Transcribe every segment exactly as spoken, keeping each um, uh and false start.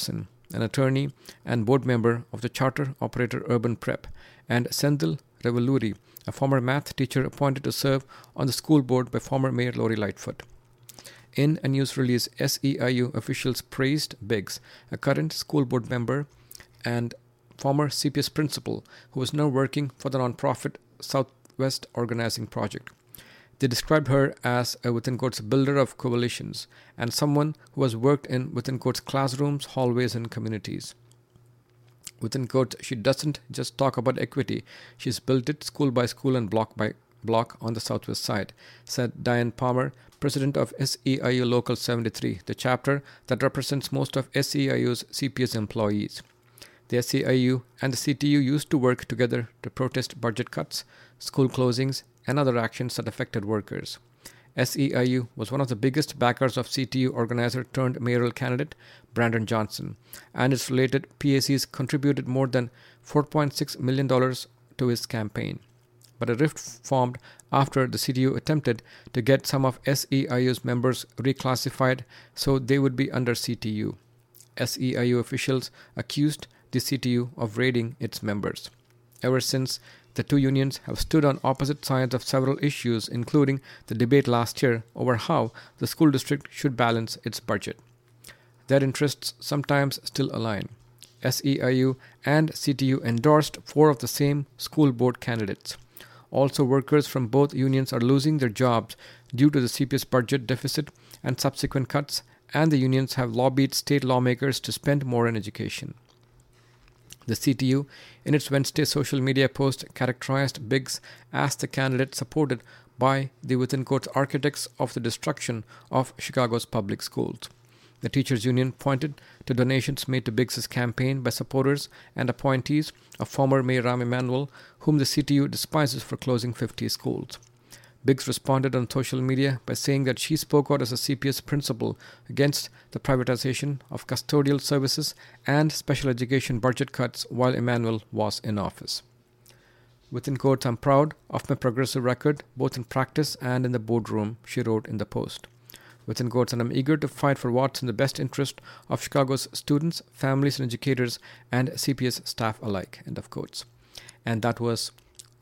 an attorney and board member of the charter operator Urban Prep, and Senthil Revaluri, a former math teacher appointed to serve on the school board by former Mayor Lori Lightfoot. In a news release, S E I U officials praised Biggs, a current school board member and former C P S principal who is now working for the nonprofit Southwest Organizing Project. They described her as a within quotes builder of coalitions and someone who has worked in within quotes classrooms, hallways, and communities. Within quotes, she doesn't just talk about equity, she's built it school by school and block by block on the southwest side, said Diane Palmer, president of S E I U Local seventy-three, the chapter that represents most of S E I U's C P S employees. The S E I U and the C T U used to work together to protest budget cuts, school closings, and other actions that affected workers. S E I U was one of the biggest backers of C T U organizer turned mayoral candidate Brandon Johnson, and its related P A Cs contributed more than four point six million dollars to his campaign. But a rift formed after the C T U attempted to get some of S E I U's members reclassified so they would be under C T U. S E I U officials accused the C T U of raiding its members. Ever since, the two unions have stood on opposite sides of several issues, including the debate last year over how the school district should balance its budget. Their interests sometimes still align. S E I U and C T U endorsed four of the same school board candidates. Also, workers from both unions are losing their jobs due to the C P S budget deficit and subsequent cuts, and the unions have lobbied state lawmakers to spend more on education. The C T U, in its Wednesday social media post, characterized Biggs as the candidate supported by the within quotes architects of the destruction of Chicago's public schools. The teachers' union pointed to donations made to Biggs' campaign by supporters and appointees of former Mayor Rahm Emanuel, whom the C T U despises for closing fifty schools. Biggs responded on social media by saying that she spoke out as a C P S principal against the privatization of custodial services and special education budget cuts while Emanuel was in office. Within quotes, I'm proud of my progressive record, both in practice and in the boardroom, she wrote in the post. Within quotes, and I'm eager to fight for what's in the best interest of Chicago's students, families, and educators, and C P S staff alike, end of quotes. And that was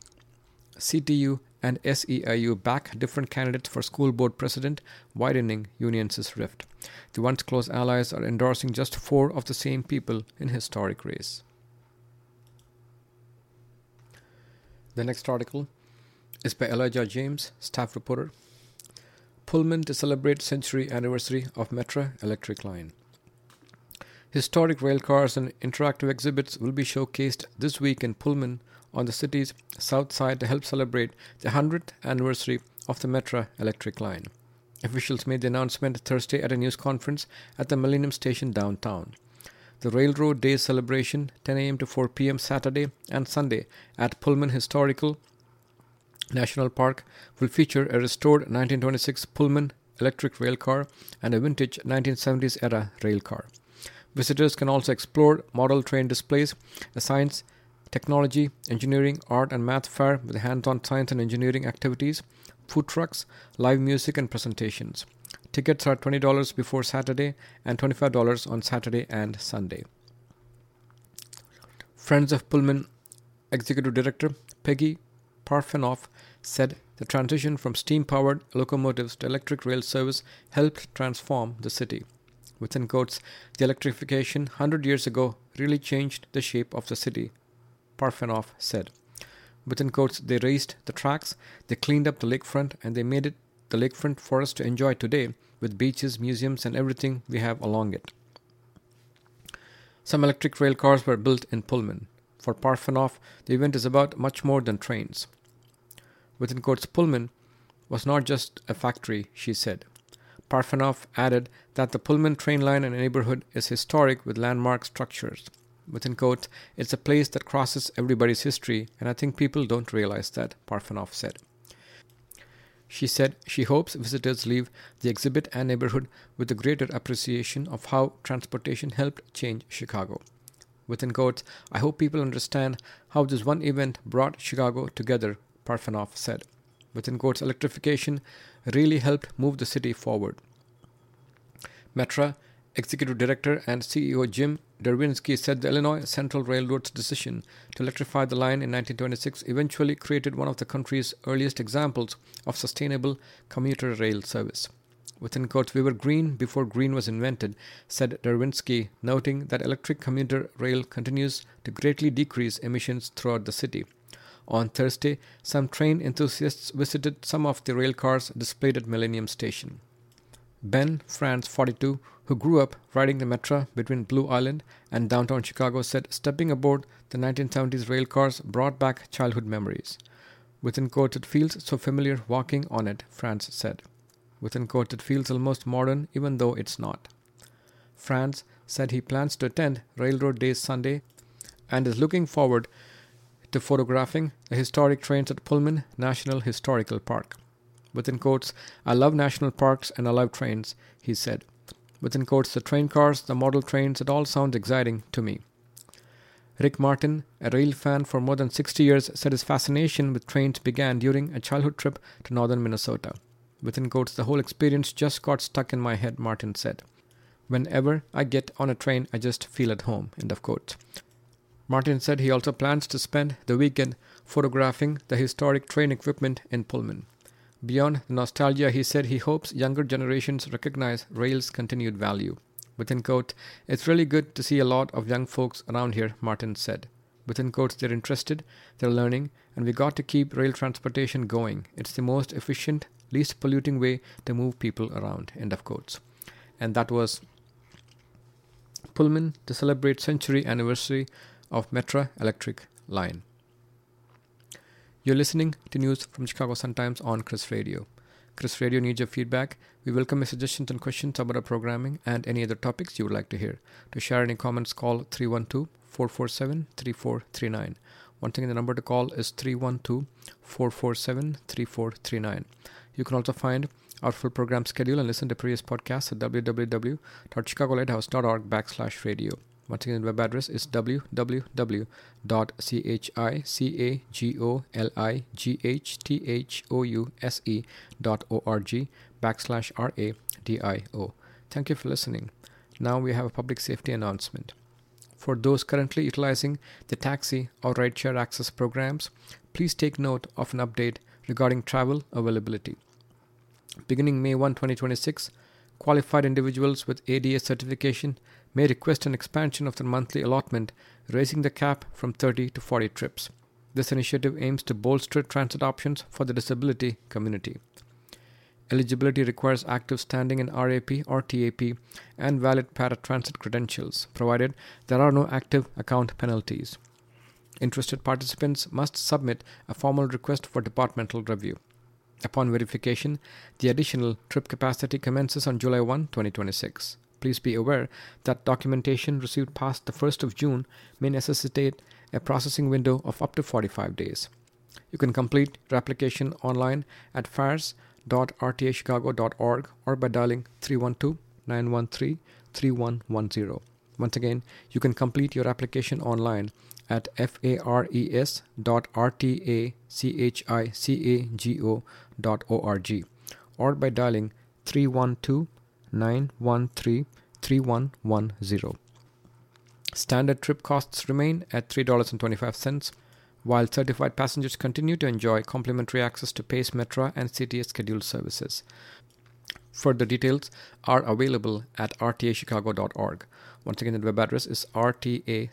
C T U and S E I U back different candidates for school board president, widening unions' rift. The once close allies are endorsing just four of the same people in historic race. The next article is by Elijah James, staff reporter. Pullman to celebrate century anniversary of Metra Electric Line. Historic rail cars and interactive exhibits will be showcased this week in Pullman on the city's south side to help celebrate the one hundredth anniversary of the Metra Electric Line. Officials made the announcement Thursday at a news conference at the Millennium Station downtown. The Railroad Days celebration, ten a.m. to four p.m. Saturday and Sunday at Pullman Historical National Park, will feature a restored nineteen twenty-six Pullman electric rail car and a vintage nineteen seventies era rail car. Visitors can also explore model train displays, a science, technology, engineering, art, and math fair with hands-on science and engineering activities, food trucks, live music, and presentations. Tickets are twenty dollars before Saturday and twenty-five dollars on Saturday and Sunday. Friends of Pullman Executive Director Peggy Parfenoff said the transition from steam-powered locomotives to electric rail service helped transform the city. Within quotes, the electrification one hundred years ago really changed the shape of the city, Parfenoff said. Within quotes, they raised the tracks, they cleaned up the lakefront, and they made it the lakefront for us to enjoy today with beaches, museums, and everything we have along it. Some electric rail cars were built in Pullman. For Parfenoff, the event is about much more than trains. Within quotes, Pullman was not just a factory, she said. Parfenoff added that the Pullman train line and neighborhood is historic with landmark structures. Within quotes, it's a place that crosses everybody's history, and I think people don't realize that, Parfenoff said. She said she hopes visitors leave the exhibit and neighborhood with a greater appreciation of how transportation helped change Chicago. Within quotes, I hope people understand how this one event brought Chicago together, Parfenoff said. Within quotes, electrification really helped move the city forward. Metra Executive Director and C E O Jim Derwinski said the Illinois Central Railroad's decision to electrify the line in nineteen twenty-six eventually created one of the country's earliest examples of sustainable commuter rail service. Within quotes, "We were green before green was invented," said Derwinski, noting that electric commuter rail continues to greatly decrease emissions throughout the city. On Thursday, some train enthusiasts visited some of the rail cars displayed at Millennium Station. Ben France, forty-two, who grew up riding the Metra between Blue Island and downtown Chicago, said stepping aboard the nineteen seventies rail cars brought back childhood memories. Within quotes, "It feels so familiar walking on it," France said. Within quotes, "It feels almost modern even though it's not." France said he plans to attend Railroad Days Sunday and is looking forward to photographing the historic trains at Pullman National Historical Park. Within quotes, "I love national parks and I love trains," he said. Within quotes, "The train cars, the model trains, it all sounds exciting to me." Rick Martin, a rail fan for more than sixty years, said his fascination with trains began during a childhood trip to northern Minnesota. Within quotes, "The whole experience just got stuck in my head," Martin said. "Whenever I get on a train, I just feel at home," end of quote. Martin said he also plans to spend the weekend photographing the historic train equipment in Pullman. Beyond the nostalgia, he said he hopes younger generations recognize rail's continued value. Within quote, "It's really good to see a lot of young folks around here," Martin said. Within quotes, "They're interested, they're learning, and we got to keep rail transportation going. It's the most efficient, least polluting way to move people around," end of quotes. And that was Pullman to celebrate century anniversary of Metra Electric Line. You're listening to news from Chicago Sun-Times on Chris Radio. Chris Radio needs your feedback. We welcome your suggestions and questions about our programming and any other topics you would like to hear. To share any comments, call three one two, four four seven, three four three nine. Once again, the number to call is three one two, four four seven, three four three nine. You can also find our full program schedule and listen to previous podcasts at w w w dot chicago lighthouse dot org backslash radio. Once again, the web address is w w w dot chicago dot org backslash radio. Thank you for listening. Now we have a public safety announcement. For those currently utilizing the taxi or rideshare access programs, please take note of an update regarding travel availability. Beginning May first, twenty twenty-six, qualified individuals with A D A certification may request an expansion of their monthly allotment, raising the cap from thirty to forty trips. This initiative aims to bolster transit options for the disability community. Eligibility requires active standing in R A P or T A P and valid paratransit credentials, provided there are no active account penalties. Interested participants must submit a formal request for departmental review. Upon verification, the additional trip capacity commences on July first, twenty twenty-six. Please be aware that documentation received past the first of June may necessitate a processing window of up to forty-five days. You can complete your application online at fairs dot r t a chicago dot org or by dialing three one two, nine one three, three one one zero. Once again, you can complete your application online at fars dot r t a chicago dot org or by dialing three one two, nine one three, three one one zero. Standard trip costs remain at three dollars and twenty-five cents, while certified passengers continue to enjoy complimentary access to Pace Metra and C T A scheduled services. Further details are available at r t a chicago dot org. Once again, the web address is r t a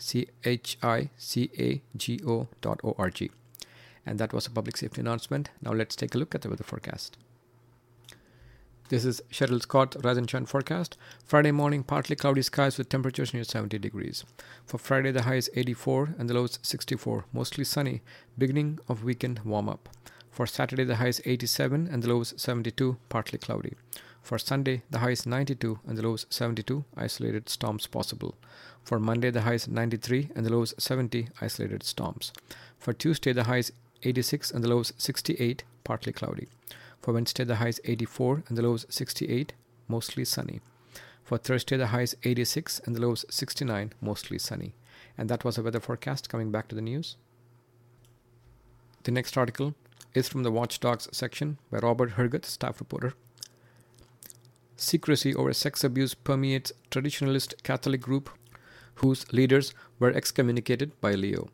chicago dot org. And that was a public safety announcement. Now let's take a look at the weather forecast. This is Cheryl Scott Rise and Shine forecast. Friday morning, partly cloudy skies with temperatures near seventy degrees. For Friday, the high is eighty-four and the low is sixty-four. Mostly sunny. Beginning of weekend warm up. For Saturday, the high is eighty-seven and the low is seventy-two, partly cloudy. For Sunday, the high is ninety-two and the low is seventy-two, isolated storms possible. For Monday, the high is ninety-three and the low is seventy, isolated storms. For Tuesday, the high is eighty-six and the low is sixty-eight, partly cloudy. For Wednesday, the high is eighty-four and the low is sixty-eight, mostly sunny. For Thursday, the high is eighty-six and the low is sixty-nine, mostly sunny. And that was a weather forecast. Coming back to the news. The next article is from the Watchdogs section by Robert Herguth, staff reporter. secrecy over sex abuse permeates traditionalist Catholic group whose leaders were excommunicated by Leo.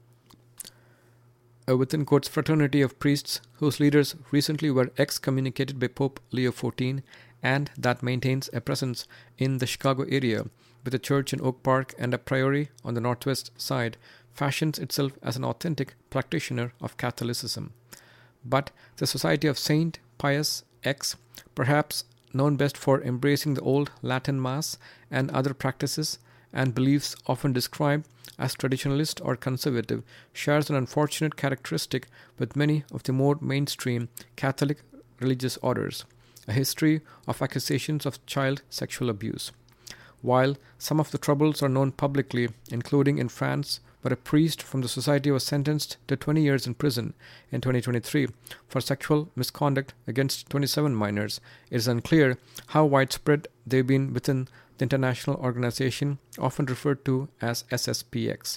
A within quotes fraternity of priests whose leaders recently were excommunicated by Pope Leo the fourteenth and that maintains a presence in the Chicago area with a church in Oak Park and a priory on the northwest side, fashions itself as an authentic practitioner of Catholicism. But the Society of Saint Pius X, perhaps known best for embracing the old Latin Mass and other practices and beliefs often described as traditionalist or conservative, shares an unfortunate characteristic with many of the more mainstream Catholic religious orders, a history of accusations of child sexual abuse. While some of the troubles are known publicly, including in France, where a priest from the society was sentenced to twenty years in prison in twenty twenty-three for sexual misconduct against twenty-seven minors, it is unclear how widespread they've been within the international organization, often referred to as S S P X.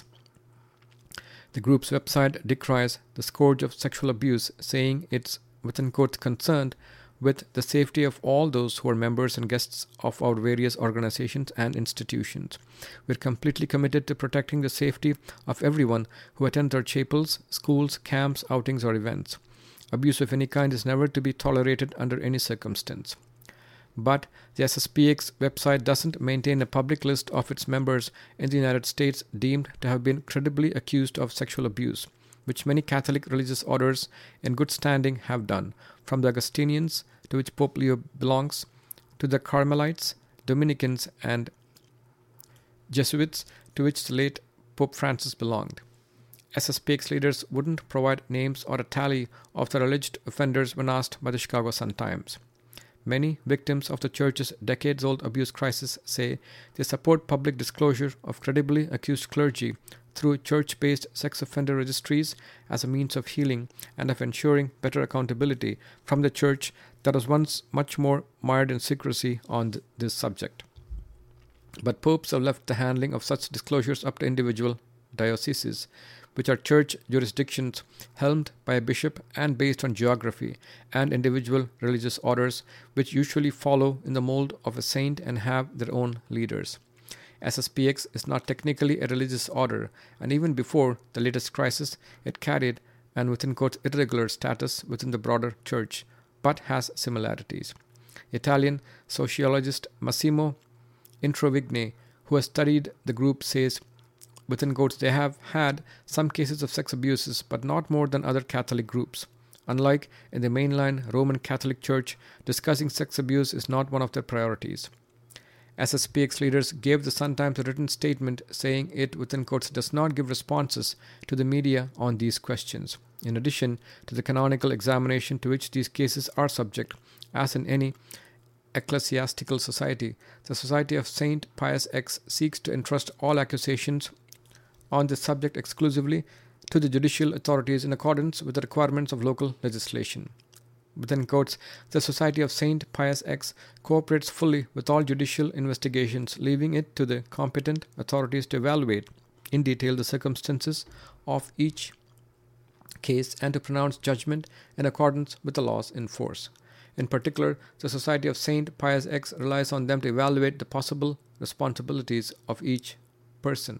The group's website decries the scourge of sexual abuse, saying it's, within quotes, concerned with the safety of all those who are members and guests of our various organizations and institutions. We're completely committed to protecting the safety of everyone who attends our chapels, schools, camps, outings, or events. Abuse of any kind is never to be tolerated under any circumstance. But the S S P X website doesn't maintain a public list of its members in the United States deemed to have been credibly accused of sexual abuse, which many Catholic religious orders in good standing have done, from the Augustinians, to which Pope Leo belongs, to the Carmelites, Dominicans, and Jesuits, to which the late Pope Francis belonged. S S P X leaders wouldn't provide names or a tally of the alleged offenders when asked by the Chicago Sun-Times. Many victims of the church's decades-old abuse crisis say they support public disclosure of credibly accused clergy through church-based sex offender registries as a means of healing and of ensuring better accountability from the church that was once much more mired in secrecy on th- this subject. But popes have left the handling of such disclosures up to individual dioceses, which are church jurisdictions helmed by a bishop and based on geography, and individual religious orders, which usually follow in the mold of a saint and have their own leaders. S S P X is not technically a religious order, and even before the latest crisis, it carried an within quotes irregular status within the broader church, but has similarities. Italian sociologist Massimo Introvigni, who has studied the group, says, within quotes, they have had some cases of sex abuses, but not more than other Catholic groups. Unlike in the mainline Roman Catholic Church, discussing sex abuse is not one of their priorities. S S P X leaders gave the Sun-Times a written statement saying it, within quotes, does not give responses to the media on these questions, in addition to the canonical examination to which these cases are subject, as in any ecclesiastical society. The Society of Saint Pius X seeks to entrust all accusations on this subject exclusively to the judicial authorities in accordance with the requirements of local legislation. Within quotes, the Society of Saint Pius X cooperates fully with all judicial investigations, leaving it to the competent authorities to evaluate in detail the circumstances of each case and to pronounce judgment in accordance with the laws in force. In particular, the Society of Saint Pius X relies on them to evaluate the possible responsibilities of each person,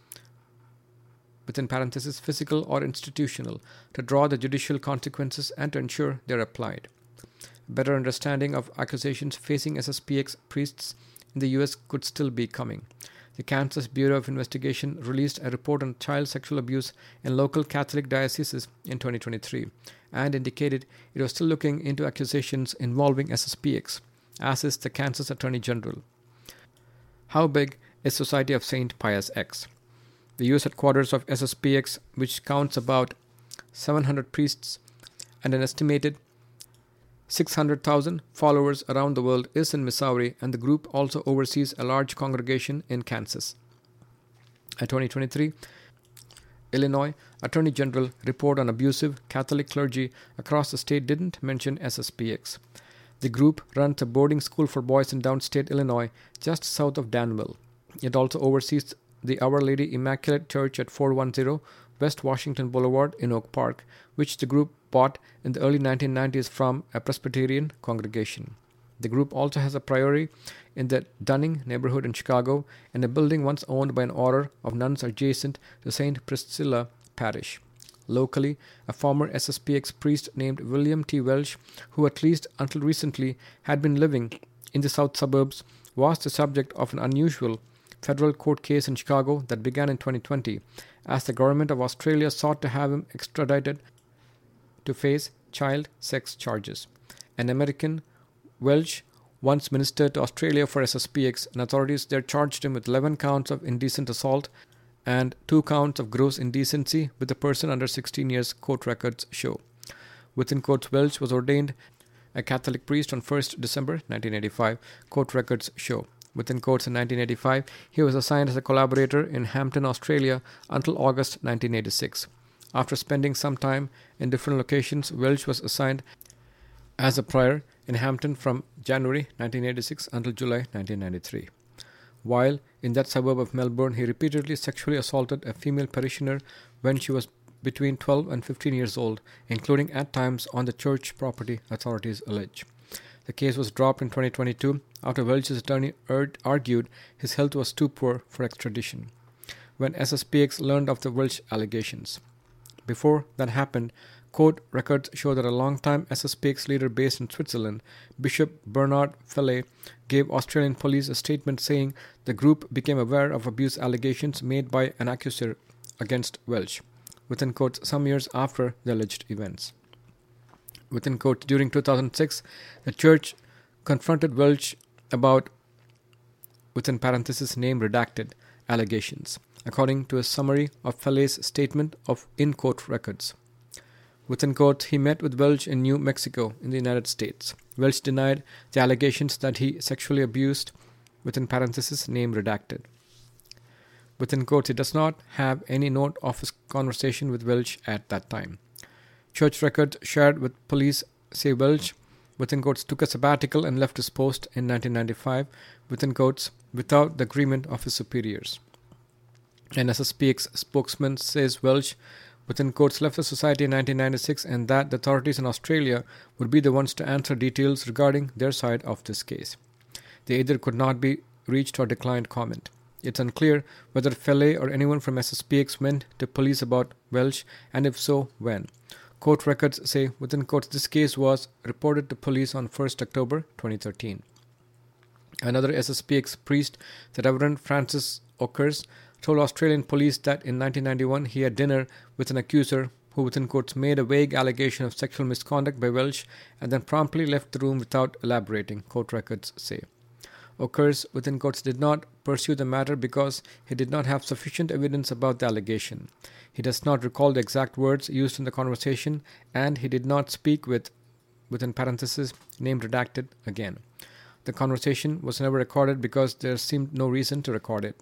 within parentheses, physical or institutional, to draw the judicial consequences and to ensure they are applied. A better understanding of accusations facing S S P X priests in the U S could still be coming. The Kansas Bureau of Investigation released a report on child sexual abuse in local Catholic dioceses in twenty twenty-three and indicated it was still looking into accusations involving S S P X, as is the Kansas Attorney General. How big is Society of Saint Pius X? The U S headquarters of S S P X, which counts about seven hundred priests and an estimated six hundred thousand followers around the world, is in Missouri, and the group also oversees a large congregation in Kansas. A twenty twenty-three Illinois Attorney General report on abusive Catholic clergy across the state didn't mention S S P X. The group runs a boarding school for boys in downstate Illinois, just south of Danville. It also oversees the Our Lady Immaculate Church at four ten West Washington Boulevard in Oak Park, which the group bought in the early nineteen nineties from a Presbyterian congregation. The group also has a priory in the Dunning neighborhood in Chicago and a building once owned by an order of nuns adjacent to Saint Priscilla Parish. Locally, a former S S P X priest named William T. Welch, who at least until recently had been living in the south suburbs, was the subject of an unusual federal court case in Chicago that began in twenty twenty, as the government of Australia sought to have him extradited to face child sex charges. An American, Welch once ministered to Australia for S S P X, and authorities there charged him with eleven counts of indecent assault and two counts of gross indecency with a person under sixteen years, court records show. Within quotes, Welch was ordained a Catholic priest on first December nineteen eighty-five, court records show. Within quotes, in nineteen eighty-five, he was assigned as a collaborator in Hampton, Australia until August nineteen eighty-six. After spending some time in different locations, Welch was assigned as a prior in Hampton from January nineteen eighty-six until July nineteen ninety-three. While in that suburb of Melbourne, he repeatedly sexually assaulted a female parishioner when she was between twelve and fifteen years old, including at times on the church property, authorities allege. The case was dropped in twenty twenty-two after Welch's attorney urged, argued his health was too poor for extradition. When S S P X learned of the Welch allegations. Before that happened, court records show that a longtime S S P X leader based in Switzerland, Bishop Bernard Fellay, gave Australian police a statement saying the group became aware of abuse allegations made by an accuser against Welch, within quotes, some years after the alleged events. Within quotes, during two thousand six, the church confronted Welch about, within parentheses, name redacted, allegations, according to a summary of Fellay's statement of in-court records. Within quotes, he met with Welch in New Mexico in the United States. Welch denied the allegations that he sexually abused, within parentheses, name redacted. Within quotes, he does not have any note of his conversation with Welch at that time. Church records shared with police say Welch, within quotes, took a sabbatical and left his post in nineteen ninety-five, within quotes, without the agreement of his superiors. An S S P X spokesman says Welch, within quotes, left the society in nineteen ninety-six and that the authorities in Australia would be the ones to answer details regarding their side of this case. They either could not be reached or declined comment. It's unclear whether Fellay or anyone from S S P X went to police about Welch, and if so, when. Court records say, within quotes, this case was reported to police on first October twenty thirteen. Another S S P X priest, the Reverend Francis Ockers, told Australian police that in nineteen ninety-one he had dinner with an accuser who, within quotes, made a vague allegation of sexual misconduct by Welch and then promptly left the room without elaborating, court records say. Ockers, within quotes, did not pursue the matter because he did not have sufficient evidence about the allegation. He does not recall the exact words used in the conversation, and he did not speak with, within parentheses, name redacted, again. The conversation was never recorded because there seemed no reason to record it.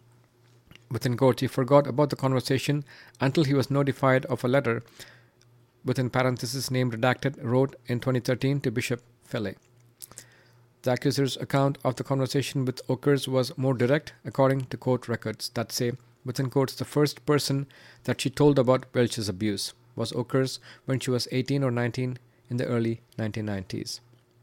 Within quotes, he forgot about the conversation until he was notified of a letter, within parentheses, name redacted, wrote in twenty thirteen to Bishop Fellay. The accuser's account of the conversation with Ockers was more direct, according to court records that say, within quotes, the first person that she told about Welch's abuse was Ockers when she was eighteen or nineteen in the early nineteen nineties.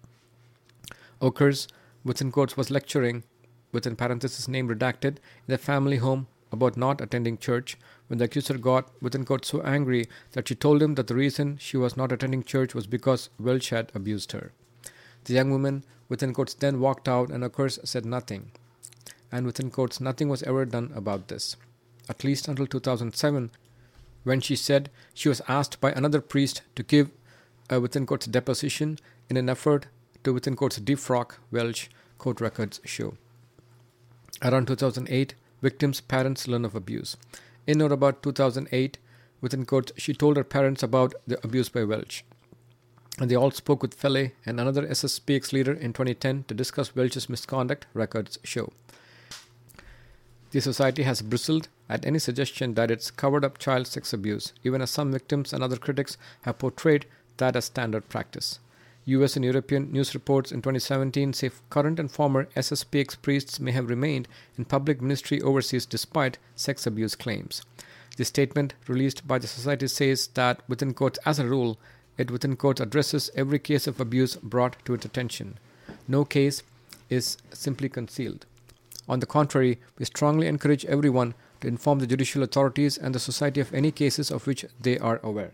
Ockers, within quotes, was lecturing, within parentheses, name redacted, in the family home about not attending church when the accuser got, within quotes, so angry that she told him that the reason she was not attending church was because Welch had abused her. The young woman, within quotes, then walked out and Ockers said nothing. And within quotes, nothing was ever done about this, at least until two thousand seven, when she said she was asked by another priest to give a, within quotes, deposition in an effort to, within quotes, defrock Welch, court records show. Around two thousand eight, victims' parents learn of abuse. In or about two thousand eight, within quotes, she told her parents about the abuse by Welch. And they all spoke with Fellay and another S S P X leader in twenty ten to discuss Welch's misconduct, records show. The society has bristled at any suggestion that it's covered up child sex abuse, even as some victims and other critics have portrayed that as standard practice. U S and European news reports in twenty seventeen say current and former S S P X priests may have remained in public ministry overseas despite sex abuse claims. The statement released by the society says that, within quotes, as a rule, it, within quotes, addresses every case of abuse brought to its attention. No case is simply concealed. On the contrary, we strongly encourage everyone to inform the judicial authorities and the society of any cases of which they are aware.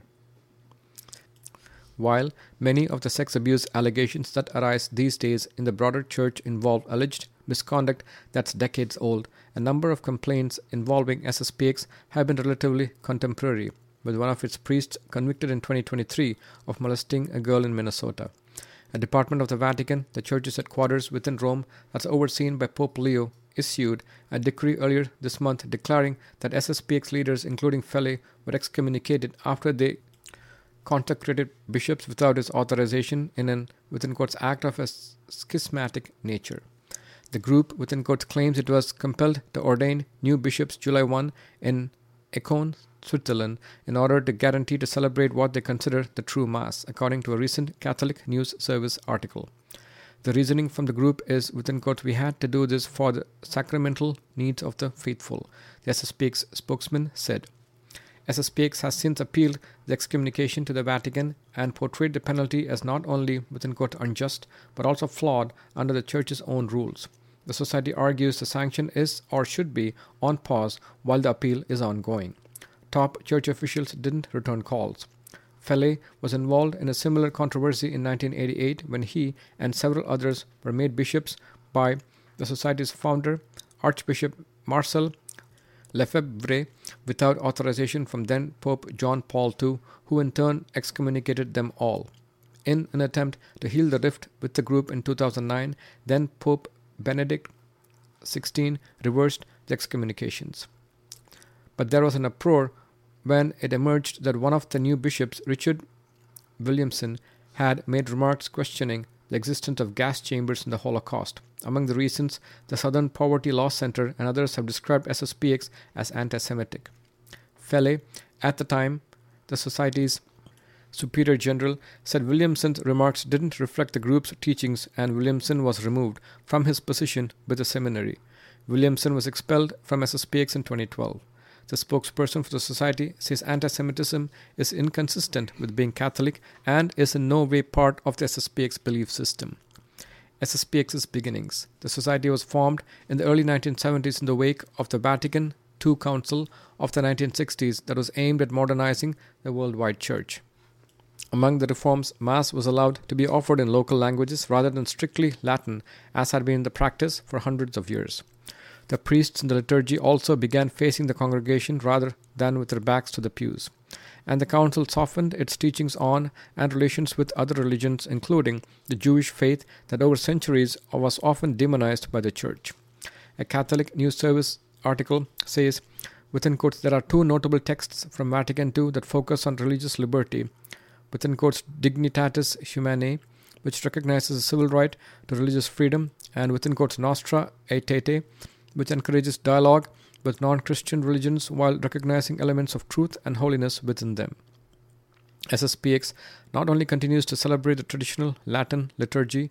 While many of the sex abuse allegations that arise these days in the broader church involve alleged misconduct that's decades old, a number of complaints involving S S P X have been relatively contemporary, with one of its priests convicted in twenty twenty-three of molesting a girl in Minnesota. A department of the Vatican, the church's headquarters within Rome, that's overseen by Pope Leo, issued a decree earlier this month declaring that S S P X leaders, including Fellay, were excommunicated after they consecrated bishops without his authorization in an, within quotes, act of a schismatic nature. The group, within quotes, claims it was compelled to ordain new bishops July first in Econ, Switzerland, in order to guarantee to celebrate what they consider the true Mass, according to a recent Catholic News Service article. The reasoning from the group is, within quotes, we had to do this for the sacramental needs of the faithful, the S S P X spokesman said. S S P X has since appealed the excommunication to the Vatican and portrayed the penalty as not only, within quote, unjust, but also flawed under the Church's own rules. The Society argues the sanction is, or should be, on pause while the appeal is ongoing. Top Church officials didn't return calls. Fellay was involved in a similar controversy in nineteen eighty-eight when he and several others were made bishops by the Society's founder, Archbishop Marcel Lefebvre, without authorization from then Pope John Paul the Second, who in turn excommunicated them all. In an attempt to heal the rift with the group in two thousand nine, then Pope Benedict the sixteenth reversed the excommunications. But there was an uproar when it emerged that one of the new bishops, Richard Williamson, had made remarks questioning the existence of gas chambers in the Holocaust. Among the reasons, the Southern Poverty Law Center and others have described S S P X as anti-Semitic. Fellay, at the time the Society's Superior General, said Williamson's remarks didn't reflect the group's teachings, and Williamson was removed from his position with the seminary. Williamson was expelled from S S P X in twenty twelve. The spokesperson for the Society says anti-Semitism is inconsistent with being Catholic and is in no way part of the S S P X belief system. S S P X's beginnings. The Society was formed in the early nineteen seventies in the wake of the Vatican the Second Council of the nineteen sixties that was aimed at modernizing the worldwide church. Among the reforms, Mass was allowed to be offered in local languages rather than strictly Latin, as had been the practice for hundreds of years. The priests in the liturgy also began facing the congregation rather than with their backs to the pews. And the council softened its teachings on and relations with other religions, including the Jewish faith that over centuries was often demonized by the church. A Catholic News Service article says, within quotes, there are two notable texts from Vatican the Second that focus on religious liberty, within quotes, Dignitatis Humanae, which recognizes a civil right to religious freedom, and within quotes, Nostra Aetate, which encourages dialogue with non-Christian religions while recognizing elements of truth and holiness within them. S S P X not only continues to celebrate the traditional Latin liturgy,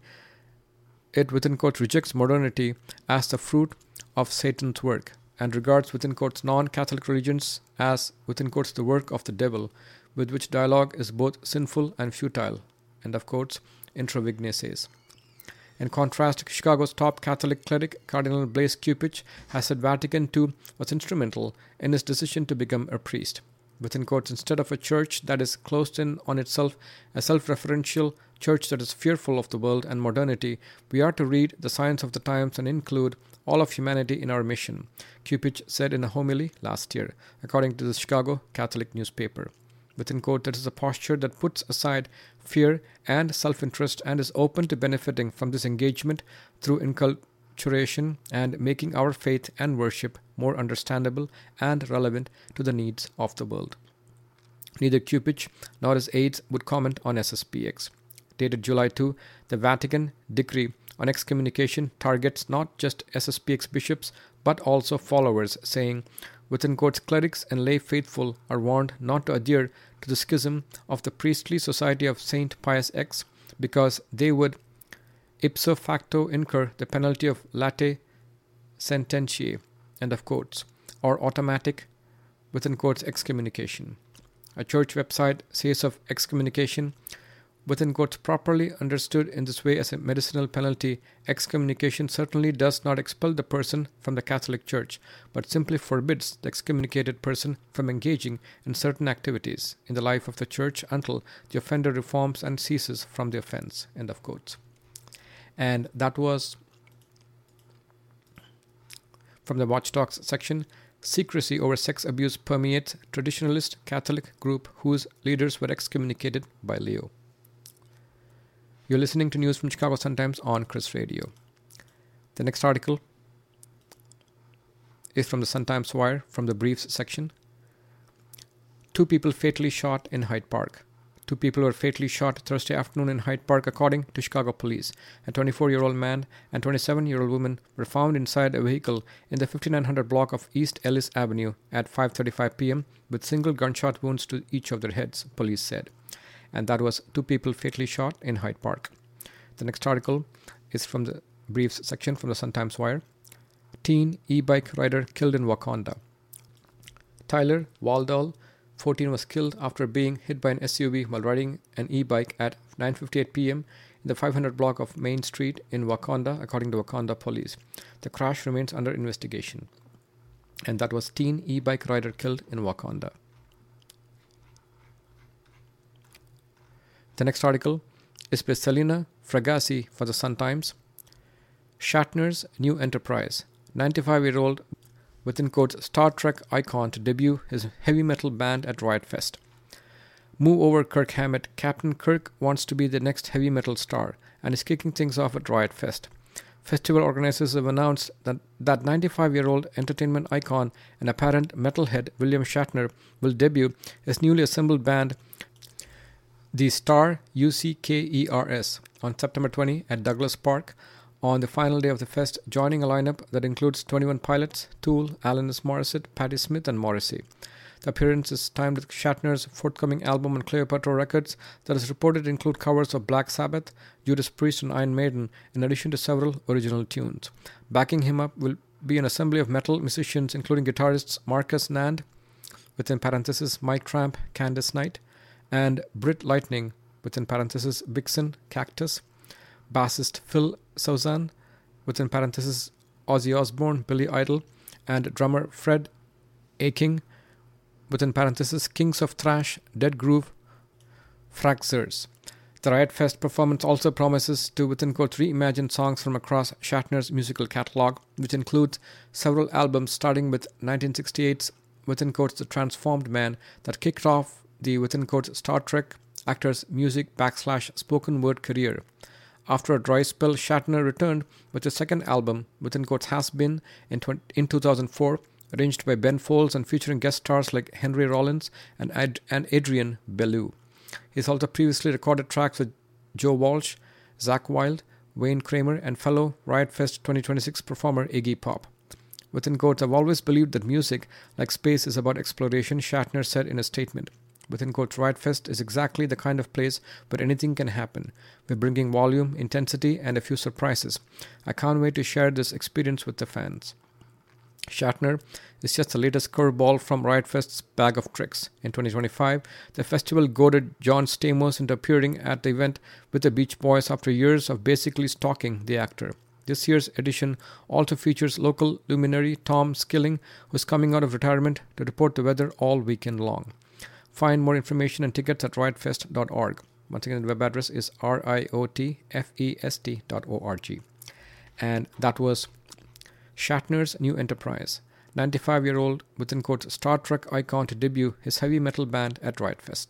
it within quotes rejects modernity as the fruit of Satan's work and regards within quotes non-Catholic religions as within quotes the work of the devil, with which dialogue is both sinful and futile, end of quotes, Introvigne says. In contrast, Chicago's top Catholic cleric, Cardinal Blaise Cupich, has said Vatican the Second was instrumental in his decision to become a priest. Within quotes, instead of a church that is closed in on itself, a self-referential church that is fearful of the world and modernity, we are to read the signs of the times and include all of humanity in our mission, Cupich said in a homily last year, according to the Chicago Catholic newspaper. Within quote, that is a posture that puts aside fear and self-interest and is open to benefiting from this engagement through enculturation and making our faith and worship more understandable and relevant to the needs of the world. Neither Cupich nor his aides would comment on S S P X. Dated July second, the Vatican decree on excommunication targets not just S S P X bishops but also followers, saying, within quotes, clerics and lay faithful are warned not to adhere to the schism of the priestly society of Saint Pius the Sixth because they would ipso facto incur the penalty of latae sententiae, end of quotes, or automatic, within quotes, excommunication. A church website says of excommunication, Within quotes, properly understood in this way as a medicinal penalty, excommunication certainly does not expel the person from the Catholic Church, but simply forbids the excommunicated person from engaging in certain activities in the life of the Church until the offender reforms and ceases from the offense. End of quotes. And that was from the Watchdogs section. Secrecy over sex abuse permeates traditionalist Catholic group whose leaders were excommunicated by Leo. You're listening to news from Chicago Sun-Times on Chris Radio. The next article is from the Sun-Times Wire, from the briefs section. Two people fatally shot in Hyde Park. Two people were fatally shot Thursday afternoon in Hyde Park, according to Chicago police. A twenty-four-year-old man and twenty-seven-year-old woman were found inside a vehicle in the fifty-nine hundred block of East Ellis Avenue at five thirty-five p.m. with single gunshot wounds to each of their heads, police said. And that was two people fatally shot in Hyde Park. The next article is from the briefs section from the Sun-Times Wire. Teen e-bike rider killed in Wakanda. Tyler Waldall, fourteen, was killed after being hit by an S U V while riding an e-bike at nine fifty-eight p.m. in the five hundred block of Main Street in Wakanda, according to Wakanda police. The crash remains under investigation. And that was teen e-bike rider killed in Wakanda. The next article is by Selena Fragasi for the Sun-Times. Shatner's new enterprise. ninety-five-year-old, within quotes, Star Trek icon to debut his heavy metal band at Riot Fest. Move over, Kirk Hammett. Captain Kirk wants to be the next heavy metal star and is kicking things off at Riot Fest. Festival organizers have announced that that ninety-five-year-old entertainment icon and apparent metalhead William Shatner will debut his newly assembled band, the Star U C K E R S, on September twentieth at Douglas Park on the final day of the fest, joining a lineup that includes twenty-one Pilots, Tool, Alanis Morissette, Patti Smith, and Morrissey. The appearance is timed with Shatner's forthcoming album on Cleopatra Records that is reported to include covers of Black Sabbath, Judas Priest, and Iron Maiden, in addition to several original tunes. Backing him up will be an assembly of metal musicians, including guitarists Marcus Nand, within parentheses Mike Tramp, Candice Knight, and Britt Lightning, within parentheses Vixen, Cactus, bassist Phil Soussan, within parentheses Ozzy Osbourne, Billy Idol, and drummer Fred Aching, within parentheses Kings of Thrash, Dead Groove, Fractures. The Riot Fest performance also promises to, within quotes, reimagine songs from across Shatner's musical catalog, which includes several albums starting with nineteen sixty-eight's, within quotes, The Transformed Man, that kicked off the, within quotes, Star Trek actor's music backslash spoken word career. After a dry spell, Shatner returned with his second album, within quotes, Has Been, in, tw- in two thousand four, arranged by Ben Folds and featuring guest stars like Henry Rollins and, Ad- and Adrian Belew. He's also previously recorded tracks with Joe Walsh, Zakk Wylde, Wayne Kramer, and fellow Riot Fest twenty twenty-six performer Iggy Pop. Within quotes, I've always believed that music, like space, is about exploration, Shatner said in a statement. Within quotes, Riot Fest is exactly the kind of place where anything can happen. We're bringing volume, intensity, and a few surprises. I can't wait to share this experience with the fans. Shatner is just the latest curveball from Riot Fest's bag of tricks. In twenty twenty-five, the festival goaded John Stamos into appearing at the event with the Beach Boys after years of basically stalking the actor. This year's edition also features local luminary Tom Skilling, who's coming out of retirement to report the weather all weekend long. Find more information and tickets at riot fest dot org. Once again, the web address is R I O T F E S T dot org. And that was Shatner's new enterprise. ninety-five-year-old, within quotes, Star Trek icon to debut his heavy metal band at Riot Fest.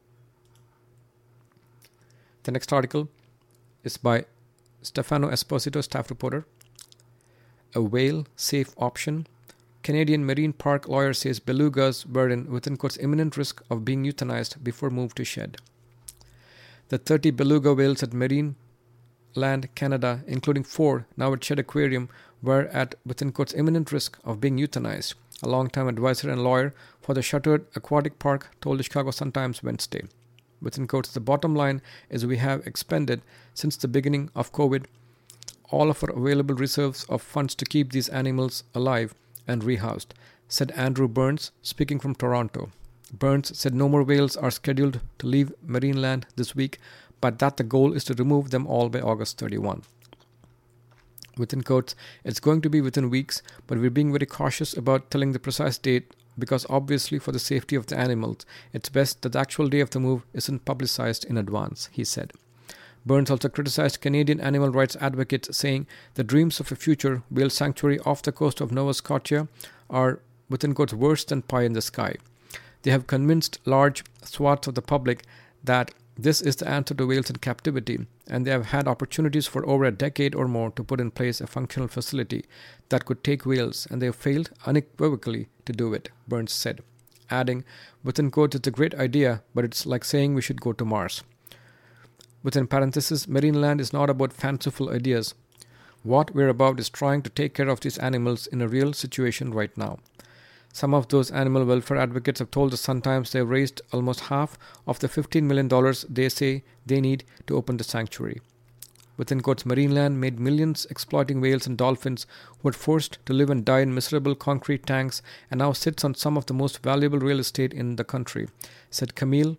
The next article is by Stefano Esposito, staff reporter. A whale safe option. Canadian Marine Park lawyer says belugas were in, within quotes, imminent risk of being euthanized before moved to shed. The thirty beluga whales at Marine Land Canada, including four now at Shed Aquarium, were at, within quotes, imminent risk of being euthanized. A long-time advisor and lawyer for the shuttered aquatic park told the Chicago Sun-Times Wednesday. Within quotes, the bottom line is we have expended, since the beginning of COVID, all of our available reserves of funds to keep these animals alive and rehoused, said Andrew Burns, speaking from Toronto. Burns said no more whales are scheduled to leave Marineland this week, but that the goal is to remove them all by August thirty-first. Within quotes, it's going to be within weeks, but we're being very cautious about telling the precise date because obviously for the safety of the animals, it's best that the actual day of the move isn't publicized in advance, he said. Burns also criticized Canadian animal rights advocates, saying the dreams of a future whale sanctuary off the coast of Nova Scotia are, within quotes, worse than pie in the sky. They have convinced large swaths of the public that this is the answer to whales in captivity, and they have had opportunities for over a decade or more to put in place a functional facility that could take whales, and they have failed unequivocally to do it, Burns said, adding, within quotes, it's a great idea, but it's like saying we should go to Mars. Within parentheses, Marineland is not about fanciful ideas. What we're about is trying to take care of these animals in a real situation right now. Some of those animal welfare advocates have told the Sun-Times they have raised almost half of the fifteen million dollars they say they need to open the sanctuary. Within quotes, Marineland made millions exploiting whales and dolphins who were forced to live and die in miserable concrete tanks and now sits on some of the most valuable real estate in the country, said Camille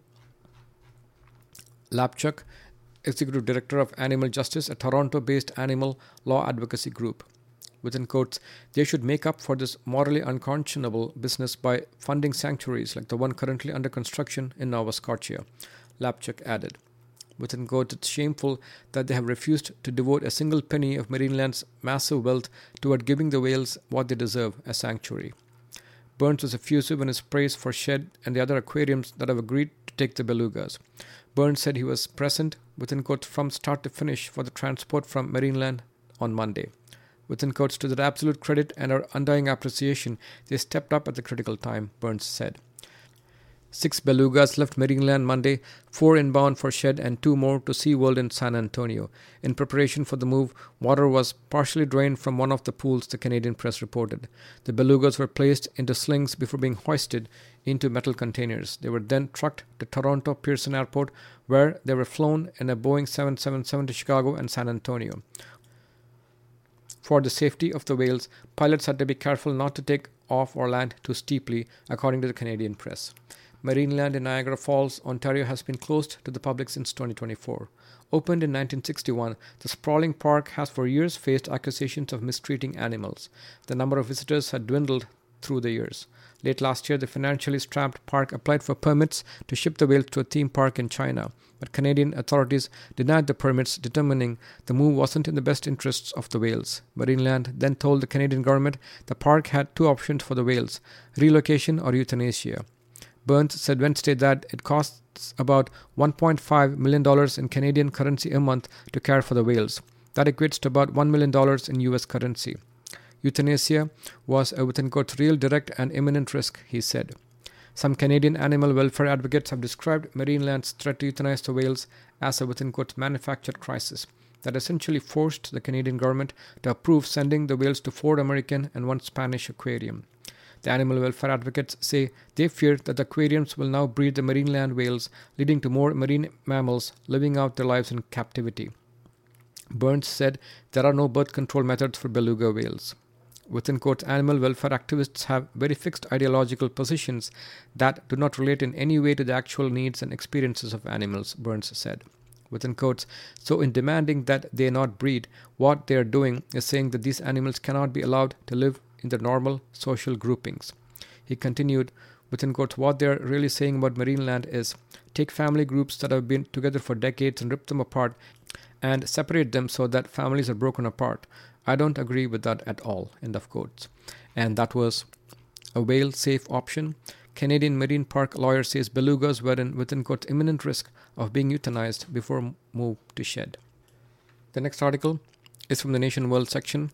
Lapchuk, Executive Director of Animal Justice, a Toronto-based animal law advocacy group. Within quotes, they should make up for this morally unconscionable business by funding sanctuaries like the one currently under construction in Nova Scotia, Lapchuk added. Within quotes, it's shameful that they have refused to devote a single penny of Marineland's massive wealth toward giving the whales what they deserve, a sanctuary. Burns was effusive in his praise for Shedd and the other aquariums that have agreed to take the belugas. Burns said he was present, within quotes, from start to finish for the transport from Marineland on Monday. Within quotes, to their absolute credit and our undying appreciation, they stepped up at the critical time, Burns said. Six belugas left Marineland Monday, four inbound for Shedd and two more to SeaWorld in San Antonio. In preparation for the move, water was partially drained from one of the pools, the Canadian press reported. The belugas were placed into slings before being hoisted into metal containers. They were then trucked to Toronto Pearson Airport, where they were flown in a Boeing seven seventy-seven to Chicago and San Antonio. For the safety of the whales, pilots had to be careful not to take off or land too steeply, according to the Canadian press. Marineland in Niagara Falls, Ontario has been closed to the public since twenty twenty-four. Opened in nineteen sixty-one, the sprawling park has for years faced accusations of mistreating animals. The number of visitors had dwindled through the years. Late last year, the financially strapped park applied for permits to ship the whales to a theme park in China, but Canadian authorities denied the permits, determining the move wasn't in the best interests of the whales. Marineland then told the Canadian government the park had two options for the whales, relocation or euthanasia. Burns said Wednesday that it costs about one point five million dollars in Canadian currency a month to care for the whales. That equates to about one million dollars in U S currency. Euthanasia was a within quotes real, direct and imminent risk, he said. Some Canadian animal welfare advocates have described Marineland's threat to euthanize the whales as a within quotes manufactured crisis that essentially forced the Canadian government to approve sending the whales to Ford American and one Spanish aquarium. The animal welfare advocates say they fear that the aquariums will now breed the Marineland whales, leading to more marine mammals living out their lives in captivity. Burns said there are no birth control methods for beluga whales. Within quotes, animal welfare activists have very fixed ideological positions that do not relate in any way to the actual needs and experiences of animals, Burns said. Within quotes, so in demanding that they not breed, what they are doing is saying that these animals cannot be allowed to live in their normal social groupings. He continued, within quotes, what they are really saying about Marineland is take family groups that have been together for decades and rip them apart and separate them so that families are broken apart. I don't agree with that at all, end of quotes. And that was a whale-safe option. Canadian Marine Park lawyer says belugas were in, within quotes, imminent risk of being euthanized before move to Shedd. The next article is from the Nation World section.